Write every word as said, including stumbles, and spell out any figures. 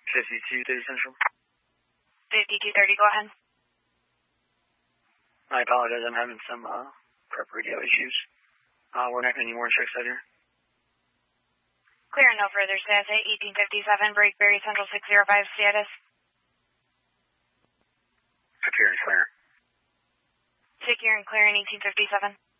fifty-two thirty Central. fifty-two thirty, go ahead. I apologize, I'm having some uh, prep radio issues. Uh, we're not going to need more checks out here. Clear, no further status. eighteen fifty-seven, Brakeberry Central six zero five status. Secure and clear. Secure and clear in eighteen fifty-seven.